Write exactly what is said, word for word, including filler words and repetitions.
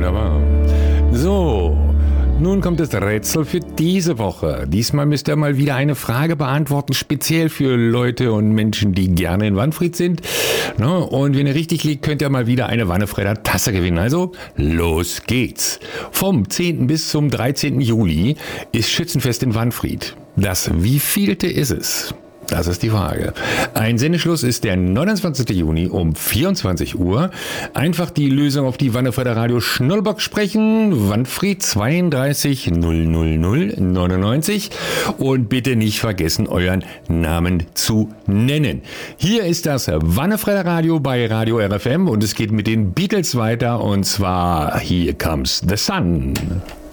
Wunderbar. So, nun kommt das Rätsel für diese Woche. Diesmal müsst ihr mal wieder eine Frage beantworten, speziell für Leute und Menschen, die gerne in Wanfried sind. No, und wenn ihr richtig liegt, könnt ihr mal wieder eine Wannefrieder Tasse gewinnen. Also, los geht's. Vom zehnten bis zum dreizehnten Juli ist Schützenfest in Wanfried. Das wievielte ist es? Das ist die Frage. Ein Sendeschluss ist der neunundzwanzigsten Juni um vierundzwanzig Uhr. Einfach die Lösung auf die Wannefrieder Radio Schnurrbox sprechen. Wanfried zweiunddreißig null null null neunundneunzig. Und bitte nicht vergessen, euren Namen zu nennen. Hier ist das Wannefrieder Radio bei Radio R F M und es geht mit den Beatles weiter. Und zwar Here Comes the Sun.